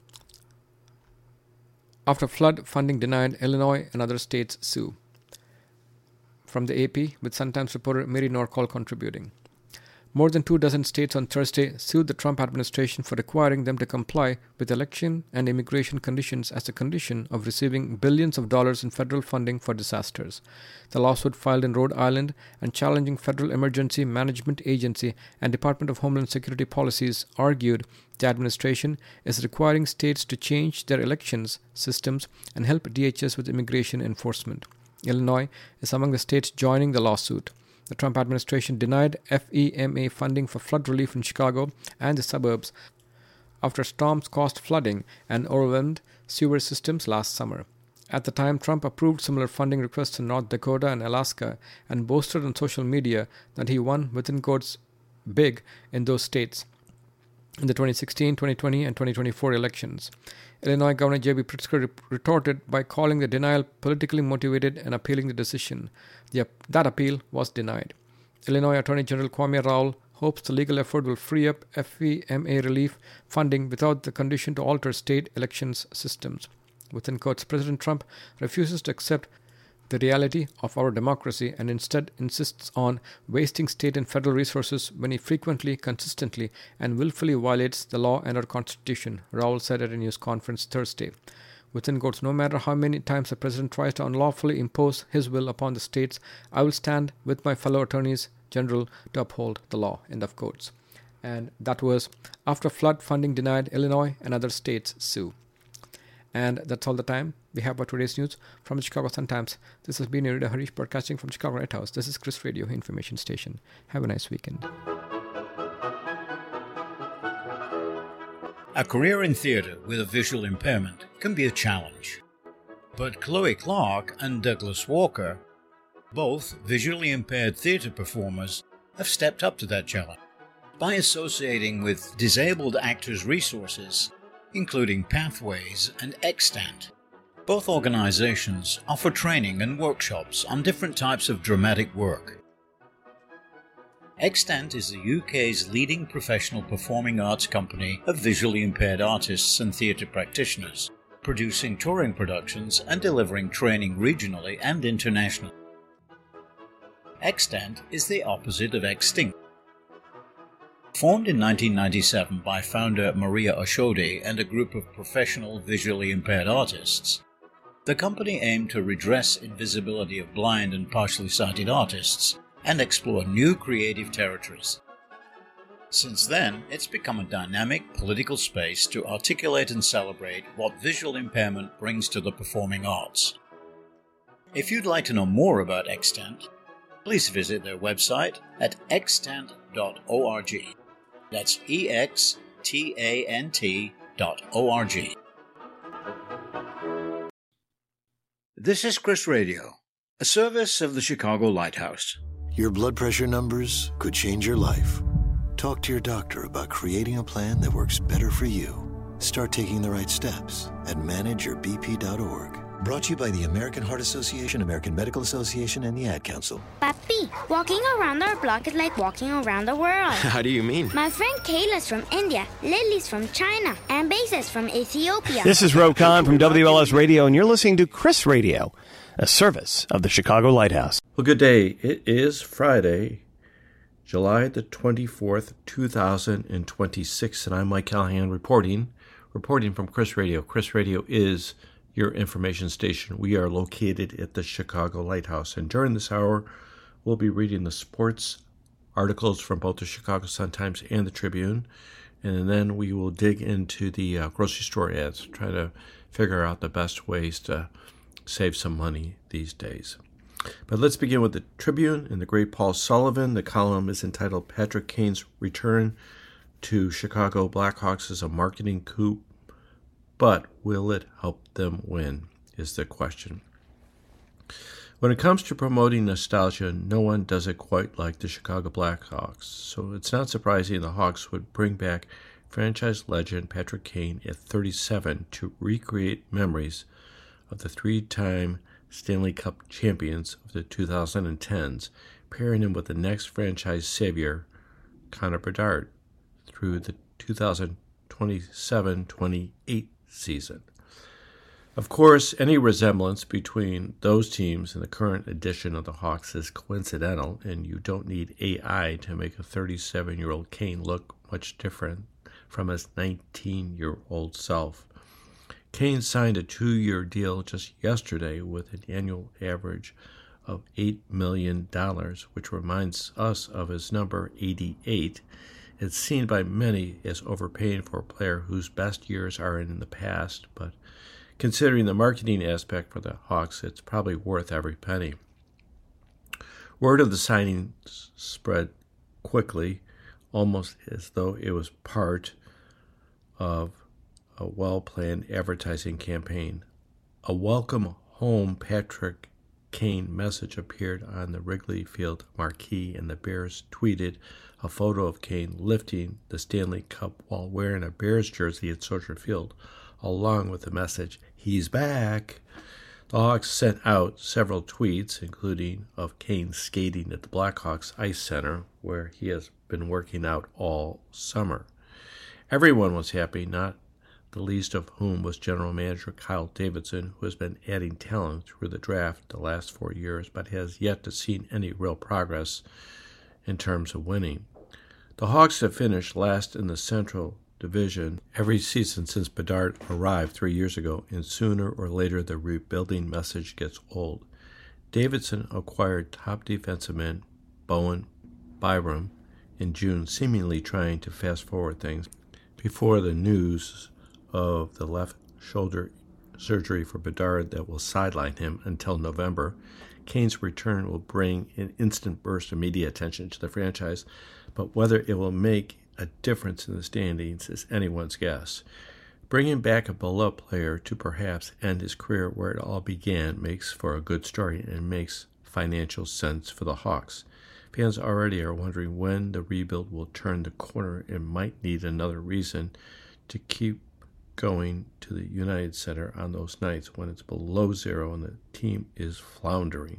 After flood funding denied, Illinois and other states sue. From the A P, with Sun-Times reporter Mary Norcall contributing. More than two dozen states on Thursday sued the Trump administration for requiring them to comply with election and immigration conditions as a condition of receiving billions of dollars in federal funding for disasters. The lawsuit, filed in Rhode Island and challenging Federal Emergency Management Agency and Department of Homeland Security policies, argued the administration is requiring states to change their elections systems and help D H S with immigration enforcement. Illinois is among the states joining the lawsuit. The Trump administration denied F E M A funding for flood relief in Chicago and the suburbs after storms caused flooding and overwhelmed sewer systems last summer. At the time, Trump approved similar funding requests in North Dakota and Alaska and boasted on social media that he won within quotes big in those states in the twenty sixteen, twenty twenty, and twenty twenty-four elections. Illinois Governor J B Pritzker retorted by calling the denial politically motivated and appealing the decision. The, that appeal was denied. Illinois Attorney General Kwame Raoul hopes the legal effort will free up F E M A relief funding without the condition to alter state elections systems. Within quotes, President Trump refuses to accept the reality of our democracy and instead insists on wasting state and federal resources when he frequently, consistently, and willfully violates the law and our Constitution, Raoul said at a news conference Thursday. Within quotes, no matter how many times the president tries to unlawfully impose his will upon the states, I will stand with my fellow attorneys general to uphold the law, end of quotes. And that was after flood funding denied, Illinois and other states sue. And that's all the time we have for today's news from the Chicago Sun-Times. This has been Irida Harish broadcasting from Chicago White House. This is Chris Radio Information Station. Have a nice weekend. A career in theatre with a visual impairment can be a challenge. But Chloe Clark and Douglas Walker, both visually impaired theatre performers, have stepped up to that challenge by associating with Disabled Actors Resources, including Pathways and Extant. Both organizations offer training and workshops on different types of dramatic work. Extant is the U K's leading professional performing arts company of visually impaired artists and theatre practitioners, producing touring productions and delivering training regionally and internationally. Extant is the opposite of extinct. Formed in nineteen ninety-seven by founder Maria Oshodi and a group of professional visually impaired artists, the company aimed to redress invisibility of blind and partially sighted artists and explore new creative territories. Since then, it's become a dynamic political space to articulate and celebrate what visual impairment brings to the performing arts. If you'd like to know more about Extant, please visit their website at extant dot org. That's E X T A N T dot O R G. This is Chris Radio, a service of the Chicago Lighthouse. Your blood pressure numbers could change your life. Talk to your doctor about creating a plan that works better for you. Start taking the right steps at manage your b p dot org. Brought to you by the American Heart Association, American Medical Association, and the Ad Council. Papi, walking around our block is like walking around the world. How do you mean? My friend Kayla's from India, Lily's from China, and Basis from Ethiopia. This is Rob Kahn from W L S Radio, and you're listening to Chris Radio, a service of the Chicago Lighthouse. Well, good day. It is Friday, July the twenty-fourth, two thousand twenty-six, and I'm Mike Callahan reporting, reporting from Chris Radio. Chris Radio is your information station. We are located at the Chicago Lighthouse, and during this hour, we'll be reading the sports articles from both the Chicago Sun-Times and the Tribune, and then we will dig into the uh, grocery store ads, try to figure out the best ways to save some money these days. But let's begin with the Tribune and the great Paul Sullivan. The column is entitled Patrick Kane's Return to Chicago Blackhawks is a Marketing Coup, but will it help them win, is the question. When it comes to promoting nostalgia, no one does it quite like the Chicago Blackhawks, so it's not surprising the Hawks would bring back franchise legend Patrick Kane at thirty-seven to recreate memories of the three-time Stanley Cup champions of the two thousand tens, pairing him with the next franchise savior, Connor Bedard, through the two thousand twenty-seven twenty-eight season. Of course, any resemblance between those teams and the current edition of the Hawks is coincidental, and you don't need A I to make a thirty-seven-year-old Kane look much different from his nineteen-year-old self. Kane signed a two-year deal just yesterday with an annual average of eight million dollars, which reminds us of his number eighty-eight. It's seen by many as overpaying for a player whose best years are in the past, but considering the marketing aspect for the Hawks, it's probably worth every penny. Word of the signing spread quickly, almost as though it was part of a well-planned advertising campaign. A welcome home Patrick Kane message appeared on the Wrigley Field marquee, and the Bears tweeted a photo of Kane lifting the Stanley Cup while wearing a Bears jersey at Soldier Field, along with the message, "He's back." The Hawks sent out several tweets, including of Kane skating at the Blackhawks Ice Center, where he has been working out all summer. Everyone was happy, not the least of whom was General Manager Kyle Davidson, who has been adding talent through the draft the last four years, but has yet to see any real progress in terms of winning. The Hawks have finished last in the Central Division every season since Bedard arrived three years ago, and sooner or later the rebuilding message gets old. Davidson acquired top defenseman Bowen Byram in June, seemingly trying to fast-forward things before the news of the left shoulder surgery for Bedard that will sideline him until November. Kane's return will bring an instant burst of media attention to the franchise, but whether it will make a difference in the standings is anyone's guess. Bringing back a beloved player to perhaps end his career where it all began makes for a good story and makes financial sense for the Hawks. Fans already are wondering when the rebuild will turn the corner and might need another reason to keep going to the United Center on those nights when it's below zero and the team is floundering.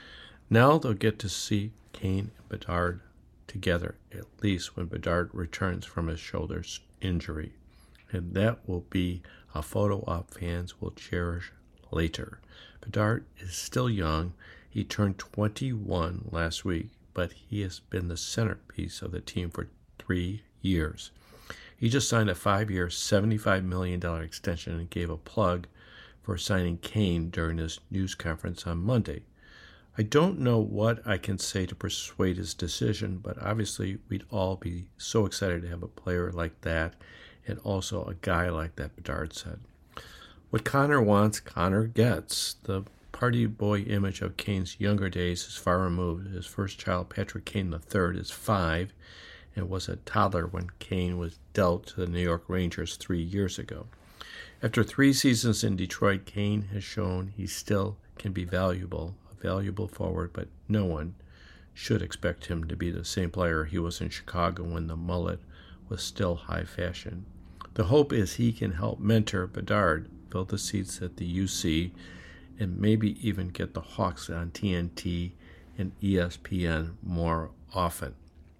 Now they'll get to see Kane and Bedard together, at least when Bedard returns from his shoulder injury. And that will be a photo op fans will cherish later. Bedard is still young. He turned twenty-one last week, but he has been the centerpiece of the team for three years. He just signed a five-year, seventy-five million dollars extension and gave a plug for signing Kane during his news conference on Monday. I don't know what I can say to persuade his decision, but obviously we'd all be so excited to have a player like that and also a guy like that, Bedard said. What Connor wants, Connor gets. The party boy image of Kane's younger days is far removed. His first child, Patrick Kane the third, is five and was a toddler when Kane was dealt to the New York Rangers three years ago. After three seasons in Detroit, Kane has shown he still can be valuable, a valuable forward, but no one should expect him to be the same player he was in Chicago when the mullet was still high fashion. The hope is he can help mentor Bedard, fill the seats at the U C, and maybe even get the Hawks on T N T and E S P N more often.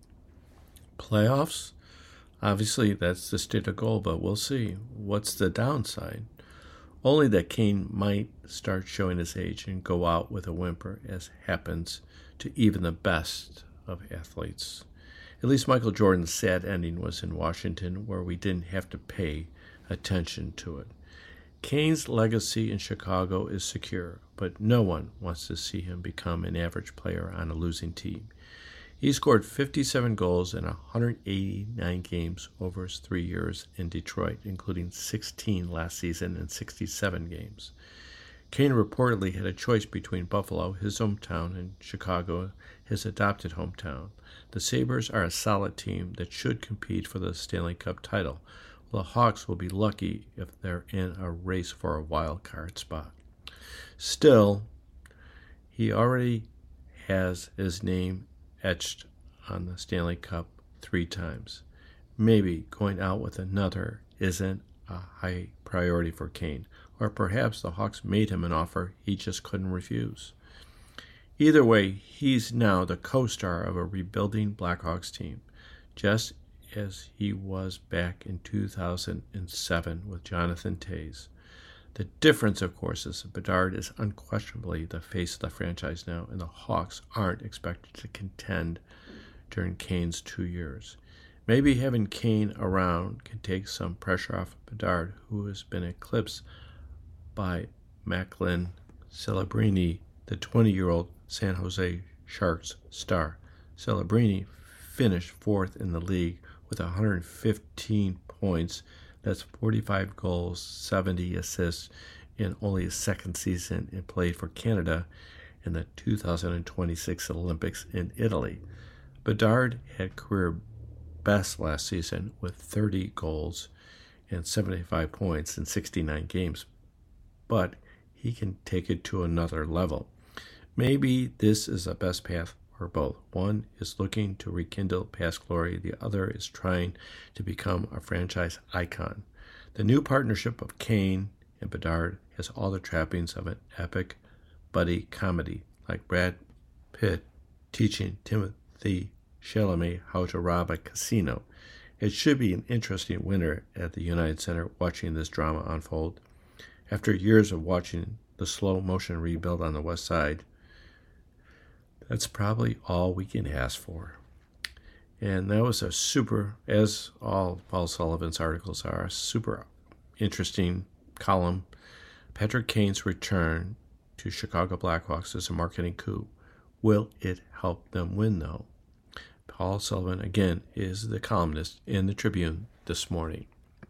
Playoffs? Obviously, that's the stated goal, but we'll see. What's the downside? Only that Kane might start showing his age and go out with a whimper, as happens to even the best of athletes. At least Michael Jordan's sad ending was in Washington, where we didn't have to pay attention to it. Kane's legacy in Chicago is secure, but no one wants to see him become an average player on a losing team. He scored fifty-seven goals in one hundred eighty-nine games over his three years in Detroit, including sixteen last season and sixty-seven games. Kane reportedly had a choice between Buffalo, his hometown, and Chicago, his adopted hometown. The Sabres are a solid team that should compete for the Stanley Cup title. The Hawks will be lucky if they're in a race for a wild card spot. Still, he already has his name etched on the Stanley Cup three times. Maybe going out with another isn't a high priority for Kane, or perhaps the Hawks made him an offer he just couldn't refuse. Either way, he's now the co-star of a rebuilding Blackhawks team, just as he was back in two thousand seven with Jonathan Toews. The difference, of course, is that Bedard is unquestionably the face of the franchise now, and the Hawks aren't expected to contend during Kane's two years. Maybe having Kane around can take some pressure off Bedard, who has been eclipsed by Macklin Celebrini, the twenty-year-old San Jose Sharks star. Celebrini finished fourth in the league with one hundred fifteen points. That's forty-five goals, seventy assists in only his second season and played for Canada, in the two thousand twenty-six Olympics in Italy. Bedard had career best last season with thirty goals and seventy-five points in sixty-nine games, but he can take it to another level. Maybe this is the best path for both. One is looking to rekindle past glory, the other is trying to become a franchise icon. The new partnership of Kane and Bedard has all the trappings of an epic buddy comedy, like Brad Pitt teaching Timothy Chalamet how to rob a casino. It should be an interesting winter at the United Center watching this drama unfold. After years of watching the slow motion rebuild on the west side, that's probably all we can ask for. And that was a super, as all Paul Sullivan's articles are, a super interesting column. Patrick Kane's return to Chicago Blackhawks is a marketing coup. Will it help them win, though? Paul Sullivan, again, is the columnist in the Tribune this morning.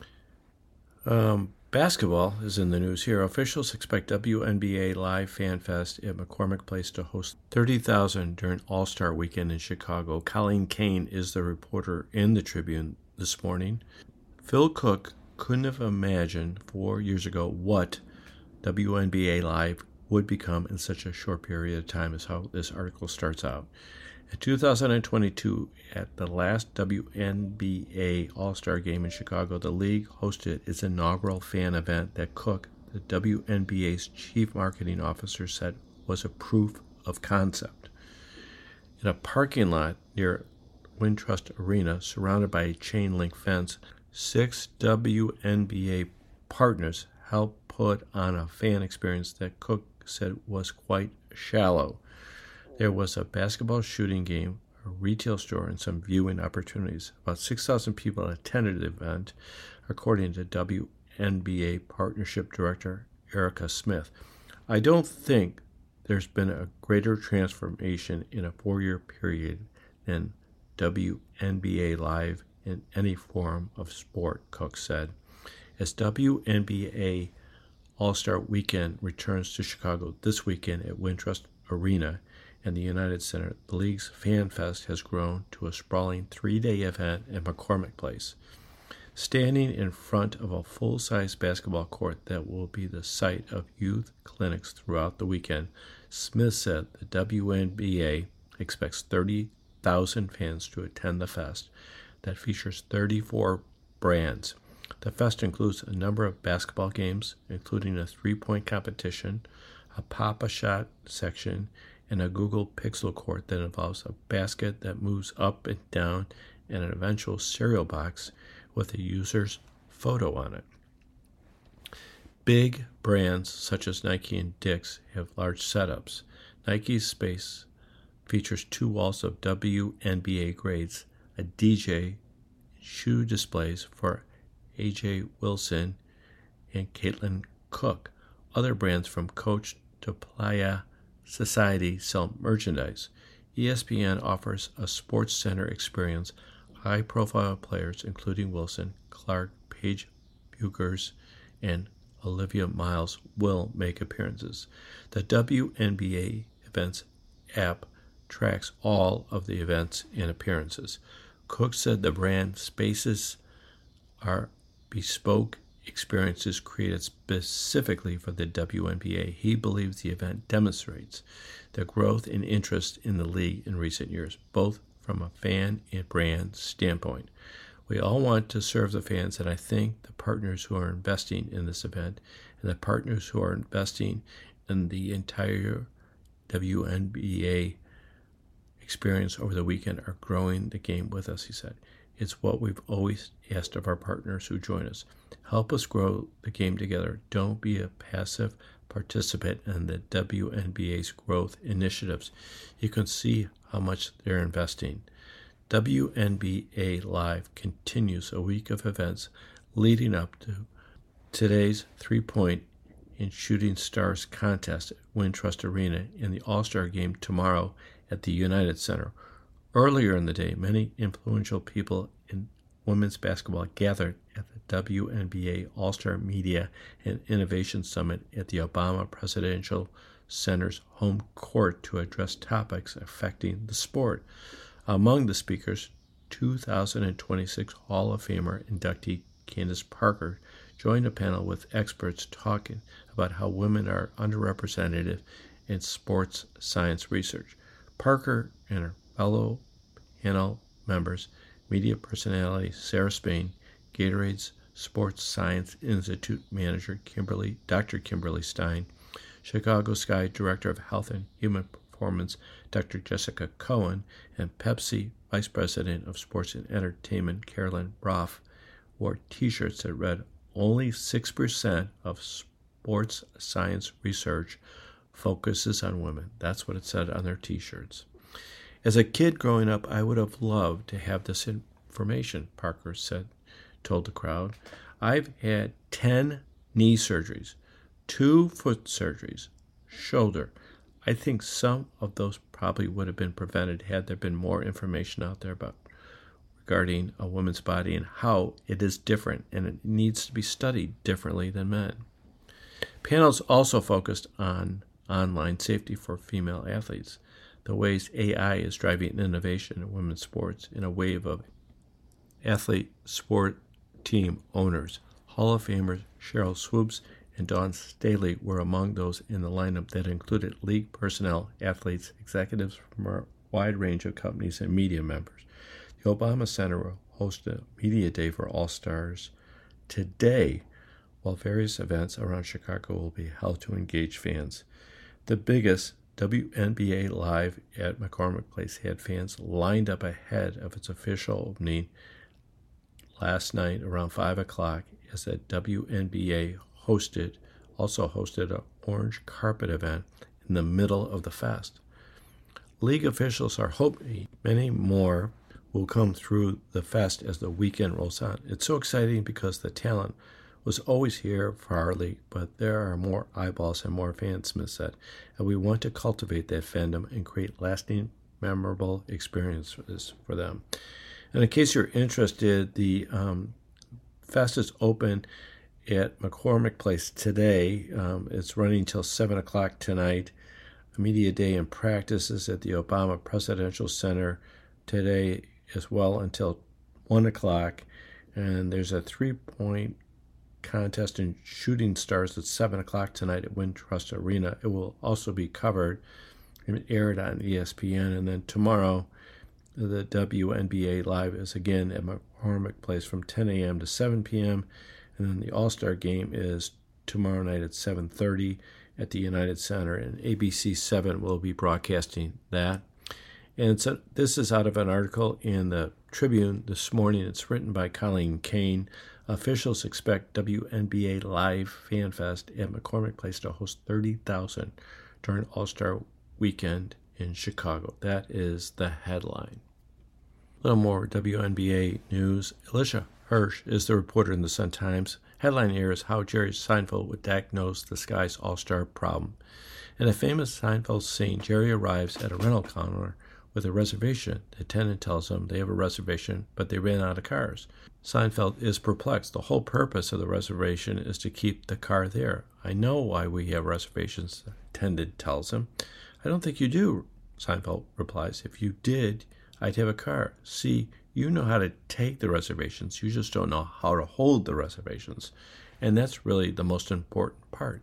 Um, basketball is in the news here. Officials expect W N B A Live Fan Fest at McCormick Place to host thirty thousand during All-Star Weekend in Chicago. Colleen Kane is the reporter in the Tribune this morning. Phil Cook couldn't have imagined four years ago what W N B A Live would become in such a short period of time, is how this article starts out. In two thousand twenty-two, at the last W N B A All-Star Game in Chicago, the league hosted its inaugural fan event that Cook, the W N B A's chief marketing officer, said was a proof of concept. In a parking lot near Wintrust Arena, surrounded by a chain-link fence, six W N B A partners helped put on a fan experience that Cook said was quite shallow. There was a basketball shooting game, a retail store, and some viewing opportunities. About six thousand people attended the event, according to W N B A Partnership Director Erica Smith. I don't think there's been a greater transformation in a four-year period than W N B A Live in any form of sport, Cook said. As W N B A All-Star Weekend returns to Chicago this weekend at Wintrust Arena and the United Center, the league's Fan Fest has grown to a sprawling three-day event at McCormick Place. Standing in front of a full-size basketball court that will be the site of youth clinics throughout the weekend, Smith said the W N B A expects thirty thousand fans to attend the fest that features thirty-four brands. The fest includes a number of basketball games, including a three-point competition, a Pop-A-Shot section, and a Google Pixel court that involves a basket that moves up and down and an eventual cereal box with a user's photo on it. Big brands such as Nike and Dick's have large setups. Nike's space features two walls of W N B A grades, a D J, shoe displays for A J Wilson and Caitlin Cook. Other brands from Coach to Playa Society sell merchandise. E S P N offers a sports center experience. High-profile players, including Wilson, Clark, Paige Buchers, and Olivia Miles, will make appearances. The W N B A Events app tracks all of the events and appearances. Cook said the brand spaces are bespoke experiences created specifically for the W N B A. He believes the event demonstrates the growth and interest in the league in recent years, both from a fan and brand standpoint. We all want to serve the fans, and I think the partners who are investing in this event and the partners who are investing in the entire W N B A experience over the weekend are growing the game with us, he said. It's what we've always asked of our partners who join us. Help us grow the game together. Don't be a passive participant in the W N B A's growth initiatives. You can see how much they're investing. W N B A Live continues a week of events leading up to today's three-point and shooting stars contest at Wintrust Arena and the All-Star Game tomorrow at the United Center. Earlier in the day, many influential people in women's basketball gathered at the W N B A All-Star Media and Innovation Summit at the Obama Presidential Center's home court to address topics affecting the sport. Among the speakers, two thousand twenty-six Hall of Famer inductee Candace Parker joined a panel with experts talking about how women are underrepresented in sports science research. Parker and her fellow panel members, media personality Sarah Spain, Gatorade's Sports Science Institute manager Kimberly, Doctor Kimberly Stein, Chicago Sky Director of Health and Human Performance Doctor Jessica Cohen, and Pepsi Vice President of Sports and Entertainment Carolyn Roth wore T-shirts that read, "Only six percent of sports science research focuses on women." That's what it said on their T-shirts. As a kid growing up, I would have loved to have this information, Parker said, told the crowd. I've had ten knee surgeries, two foot surgeries, shoulder. I think some of those probably would have been prevented had there been more information out there about regarding a woman's body and how it is different and it needs to be studied differently than men. Panels also focused on online safety for female athletes, the ways A I is driving innovation in women's sports in a wave of athlete sport team owners. Hall of Famers Cheryl Swoops and Dawn Staley were among those in the lineup that included league personnel, athletes, executives from a wide range of companies, and media members. The Obama Center will host a media day for All-Stars today, while various events around Chicago will be held to engage fans. The biggest, W N B A Live at McCormick Place, had fans lined up ahead of its official opening last night around five o'clock as the W N B A hosted, also hosted an orange carpet event in the middle of the fest. League officials are hoping many more will come through the fest as the weekend rolls on. It's so exciting because the talent was always here for our league, but there are more eyeballs and more fans, Smith said, and we want to cultivate that fandom and create lasting, memorable experiences for them. And in case you're interested, the um, fest is open at McCormick Place today. Um, it's running till seven o'clock tonight. A media day and practices at the Obama Presidential Center today as well until one o'clock. And there's a three-point contest in shooting stars at seven o'clock tonight at Wintrust Arena. It will also be covered and aired on E S P N. And then tomorrow, the W N B A Live is again at McCormick Place from ten a.m. to seven p.m. And then the All-Star Game is tomorrow night at seven thirty at the United Center. And A B C seven will be broadcasting that. And so this is out of an article in the Tribune this morning. It's written by Colleen Kane. Officials expect W N B A Live Fan Fest at McCormick Place to host thirty thousand during All-Star Weekend in Chicago. That is the headline. A little more W N B A news. Alicia Hirsch is the reporter in the Sun-Times. Headline here is how Jerry Seinfeld would diagnose the Sky's All-Star problem. In a famous Seinfeld scene, Jerry arrives at a rental counter with a reservation. The attendant tells him they have a reservation, but they ran out of cars. Seinfeld is perplexed. The whole purpose of the reservation is to keep the car there. I know why we have reservations, the attendant tells him. I don't think you do, Seinfeld replies. If you did, I'd have a car. See, you know how to take the reservations. You just don't know how to hold the reservations. And that's really the most important part.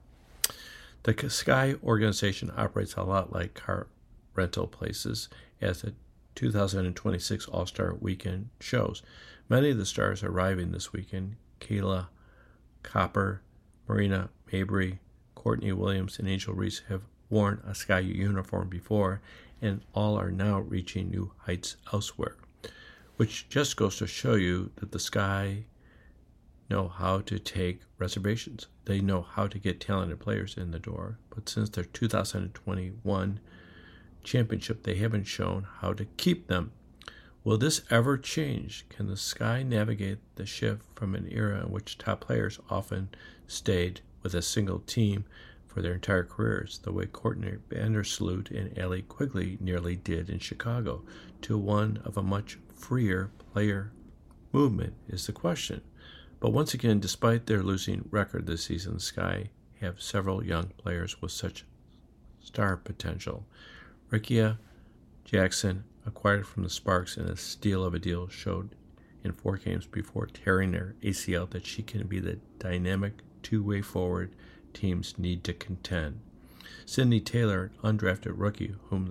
The Sky organization operates a lot like car rental places, as the two thousand twenty-six All-Star Weekend shows. Many of the stars arriving this weekend, Kayla Copper, Marina Mabrey, Courtney Williams, and Angel Reese, have worn a Sky uniform before, and all are now reaching new heights elsewhere, which just goes to show you that the Sky know how to take reservations. They know how to get talented players in the door, but since their two thousand twenty-one championship, they haven't shown how to keep them. Will this ever change? Can the Sky navigate the shift from an era in which top players often stayed with a single team for their entire careers, the way Courtney Vandersloot and Allie Quigley nearly did in Chicago, to one of a much freer player movement is the question. But once again, despite their losing record this season, the Sky have several young players with such star potential. Rickea Jackson, acquired from the Sparks in a steal of a deal, showed in four games before tearing her A C L that she can be the dynamic two-way forward teams need to contend. Sydney Taylor, an undrafted rookie whom